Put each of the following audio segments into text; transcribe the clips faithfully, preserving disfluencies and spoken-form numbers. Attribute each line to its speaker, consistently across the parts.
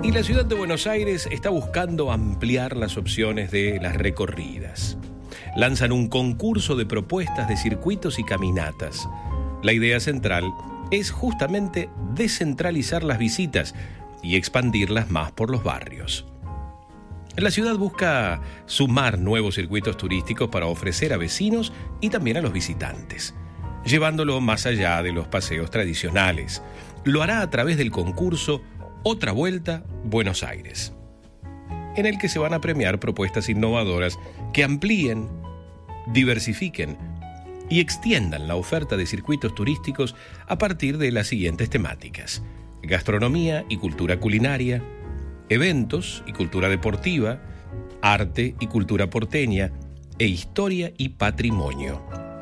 Speaker 1: Y la ciudad de Buenos Aires está buscando ampliar las opciones de las recorridas. Lanzan un concurso de propuestas de circuitos y caminatas. La idea central es justamente descentralizar las visitas y expandirlas más por los barrios. La ciudad busca sumar nuevos circuitos turísticos para ofrecer a vecinos y también a los visitantes, llevándolo más allá de los paseos tradicionales. Lo hará a través del concurso Otra Vuelta Buenos Aires, en el que se van a premiar propuestas innovadoras que amplíen, diversifiquen y extiendan la oferta de circuitos turísticos a partir de las siguientes temáticas: gastronomía y cultura culinaria, eventos y cultura deportiva, arte y cultura porteña, e historia y patrimonio.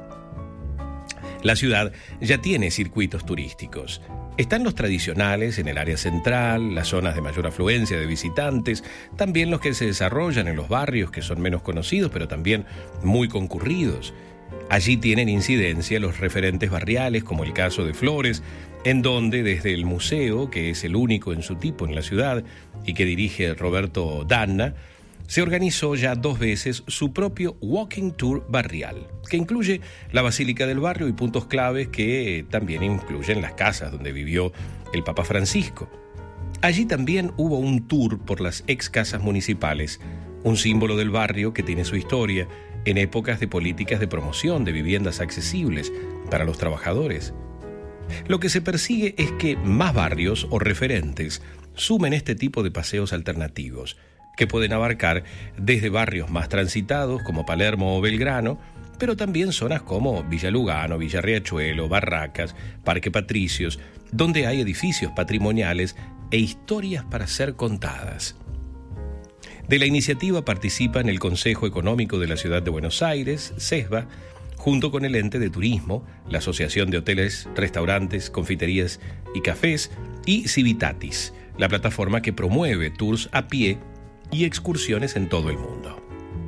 Speaker 1: La ciudad ya tiene circuitos turísticos. Están los tradicionales en el área central, las zonas de mayor afluencia de visitantes, también los que se desarrollan en los barrios que son menos conocidos, pero también muy concurridos. Allí tienen incidencia los referentes barriales, como el caso de Flores, en donde desde el museo, que es el único en su tipo en la ciudad y que dirige Roberto Danna, se organizó ya dos veces su propio Walking Tour barrial, que incluye la Basílica del Barrio y puntos claves que también incluyen las casas donde vivió el Papa Francisco. Allí también hubo un tour por las ex casas municipales, un símbolo del barrio que tiene su historia en épocas de políticas de promoción de viviendas accesibles para los trabajadores. Lo que se persigue es que más barrios o referentes sumen este tipo de paseos alternativos, que pueden abarcar desde barrios más transitados como Palermo o Belgrano, pero también zonas como Villa Lugano, Villa Riachuelo, Barracas, Parque Patricios, donde hay edificios patrimoniales e historias para ser contadas. De la iniciativa participan el Consejo Económico de la Ciudad de Buenos Aires, CESBA, junto con el Ente de Turismo, la Asociación de Hoteles, Restaurantes, Confiterías y Cafés, y Civitatis, la plataforma que promueve tours a pie y excursiones en todo el mundo.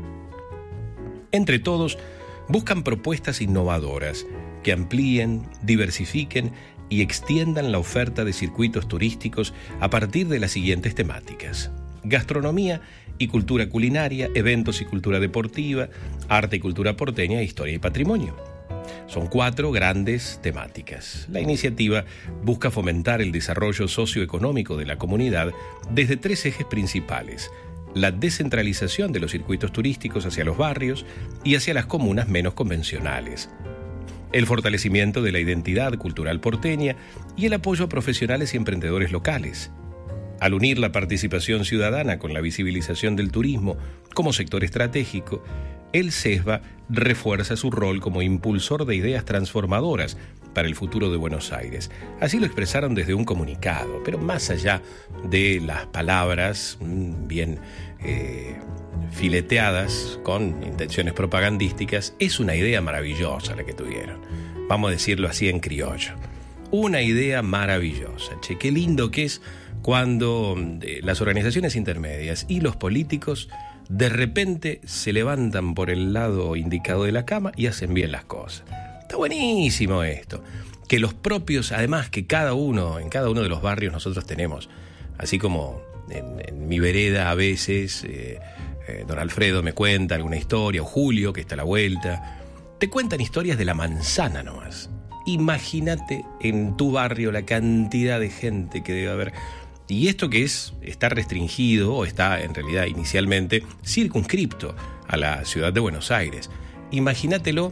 Speaker 1: Entre todos, buscan propuestas innovadoras que amplíen, diversifiquen y extiendan la oferta de circuitos turísticos a partir de las siguientes temáticas: gastronomía y cultura culinaria, eventos y cultura deportiva, arte y cultura porteña, historia y patrimonio. Son cuatro grandes temáticas. La iniciativa busca fomentar el desarrollo socioeconómico de la comunidad desde tres ejes principales: la descentralización de los circuitos turísticos hacia los barrios y hacia las comunas menos convencionales, el fortalecimiento de la identidad cultural porteña y el apoyo a profesionales y emprendedores locales. Al unir la participación ciudadana con la visibilización del turismo como sector estratégico, el CESBA refuerza su rol como impulsor de ideas transformadoras para el futuro de Buenos Aires. Así lo expresaron desde un comunicado, pero más allá de las palabras bien eh, fileteadas con intenciones propagandísticas, es una idea maravillosa la que tuvieron. Vamos a decirlo así en criollo. Una idea maravillosa. Che, qué lindo que es cuando eh, las organizaciones intermedias y los políticos de repente se levantan por el lado indicado de la cama y hacen bien las cosas. Está buenísimo esto. Que los propios, además que cada uno, en cada uno de los barrios nosotros tenemos, así como en, en mi vereda a veces, eh, eh, don Alfredo me cuenta alguna historia, o Julio, que está a la vuelta, te cuentan historias de la manzana nomás. Imagínate en tu barrio la cantidad de gente que debe haber. Y esto que es, está restringido, o está en realidad inicialmente circunscripto a la ciudad de Buenos Aires. Imagínatelo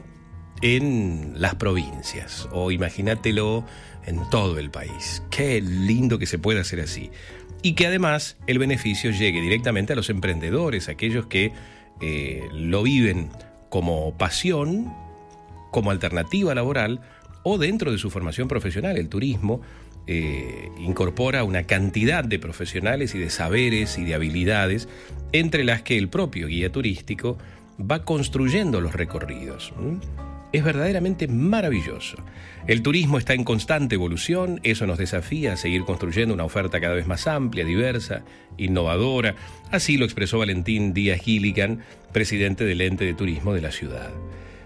Speaker 1: en las provincias, o imagínatelo en todo el país. Qué lindo que se pueda hacer así. Y que además el beneficio llegue directamente a los emprendedores, aquellos que eh, lo viven como pasión, como alternativa laboral, o dentro de su formación profesional. El turismo Eh, incorpora una cantidad de profesionales y de saberes y de habilidades, entre las que el propio guía turístico va construyendo los recorridos. ¿Mm? Es verdaderamente maravilloso. El turismo está en constante evolución, eso nos desafía a seguir construyendo una oferta cada vez más amplia, diversa, innovadora. Así lo expresó Valentín Díaz Gilligan, presidente del Ente de Turismo de la ciudad.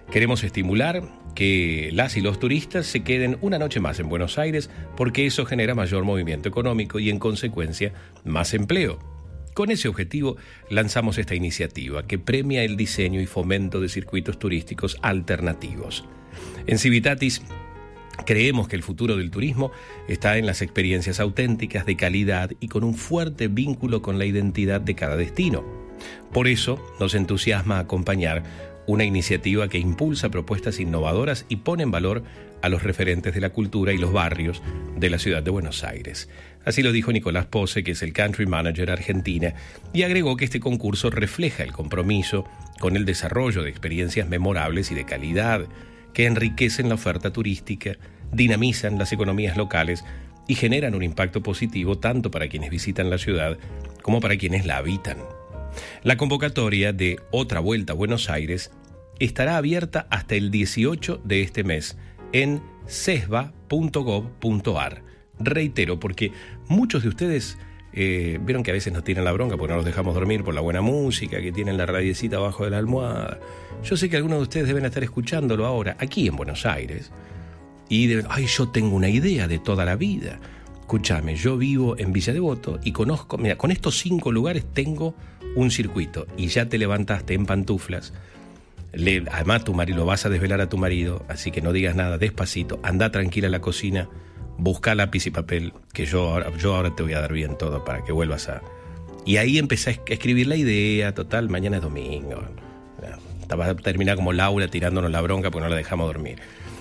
Speaker 1: Queremos estimular que las y los turistas se queden una noche más en Buenos Aires porque eso genera mayor movimiento económico y en consecuencia más empleo. Con ese objetivo lanzamos esta iniciativa que premia el diseño y fomento de circuitos turísticos alternativos. En Civitatis creemos que el futuro del turismo está en las experiencias auténticas, de calidad y con un fuerte vínculo con la identidad de cada destino. Por eso nos entusiasma acompañar una iniciativa que impulsa propuestas innovadoras y pone en valor a los referentes de la cultura y los barrios de la ciudad de Buenos Aires. Así lo dijo Nicolás Pose, que es el Country Manager Argentina, y agregó que este concurso refleja el compromiso con el desarrollo de experiencias memorables y de calidad que enriquecen la oferta turística, dinamizan las economías locales y generan un impacto positivo tanto para quienes visitan la ciudad como para quienes la habitan. La convocatoria de Otra Vuelta a Buenos Aires estará abierta hasta el dieciocho de este mes en sesba punto gob punto ar. Reitero, porque muchos de ustedes eh, vieron que a veces nos tiran la bronca porque no los dejamos dormir por la buena música, que tienen la radiecita abajo de la almohada. Yo sé que algunos de ustedes deben estar escuchándolo ahora, aquí en Buenos Aires, y deben, ay, yo tengo una idea de toda la vida. Escúchame, yo vivo en Villa Devoto y conozco, mira, con estos cinco lugares tengo un circuito y ya te levantaste en pantuflas. Le, además, tu marido, lo vas a desvelar a tu marido, así que no digas nada, despacito, anda tranquila a la cocina, busca lápiz y papel, que yo ahora, yo ahora te voy a dar bien todo para que vuelvas a... Y ahí empecé a escribir la idea, total, mañana es domingo. Va a terminar como Laura tirándonos la bronca porque no la dejamos dormir.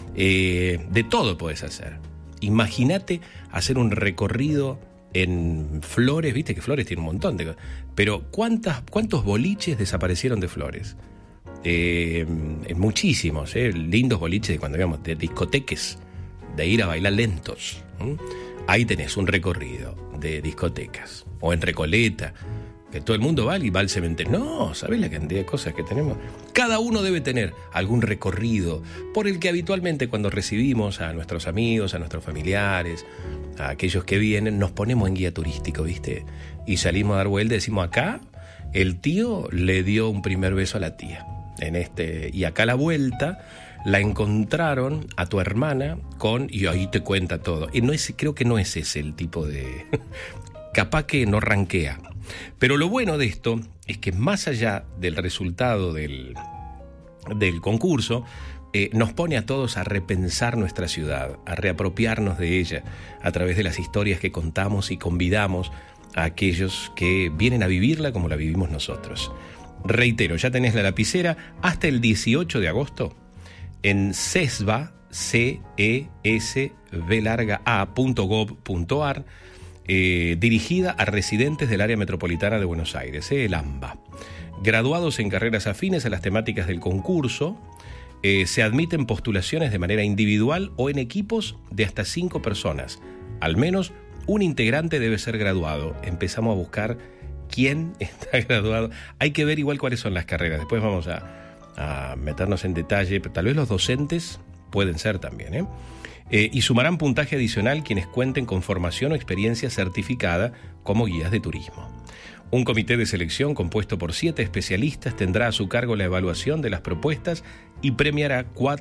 Speaker 1: Eh, de todo puedes hacer. Imagínate hacer un recorrido en Flores, viste que Flores tiene un montón de cosas, pero ¿cuántas, cuántos boliches desaparecieron de Flores? Eh, muchísimos, eh, lindos boliches de cuando íbamos, de discoteques, de ir a bailar lentos. ¿Mm? Ahí tenés un recorrido de discotecas, o en Recoleta, que todo el mundo va y va al cementerio. No, ¿sabés la cantidad de cosas que tenemos? Cada uno debe tener algún recorrido por el que habitualmente cuando recibimos a nuestros amigos, a nuestros familiares, a aquellos que vienen, nos ponemos en guía turístico, ¿viste? Y salimos a dar vuelta y decimos, acá el tío le dio un primer beso a la tía. En este, y acá a la vuelta la encontraron a tu hermana con... Y ahí te cuenta todo. Y no es, creo que no es ese el tipo de... Capaz que no ranquea. Pero lo bueno de esto es que más allá del resultado del, del concurso, eh, nos pone a todos a repensar nuestra ciudad, a reapropiarnos de ella a través de las historias que contamos y convidamos a aquellos que vienen a vivirla como la vivimos nosotros. Reitero, ya tenés la lapicera hasta el dieciocho de agosto en sesba, C E S B larga A punto gob punto ar, eh, dirigida a residentes del área metropolitana de Buenos Aires, eh, el AMBA. Graduados en carreras afines a las temáticas del concurso, eh, se admiten postulaciones de manera individual o en equipos de hasta cinco personas. Al menos un integrante debe ser graduado. Empezamos a buscar quién está graduado. Hay que ver igual cuáles son las carreras. Después vamos a, a meternos en detalle, pero tal vez los docentes pueden ser también, ¿eh? Eh, y sumarán puntaje adicional quienes cuenten con formación o experiencia certificada como guías de turismo. Un comité de selección compuesto por siete especialistas tendrá a su cargo la evaluación de las propuestas y premiará cuatro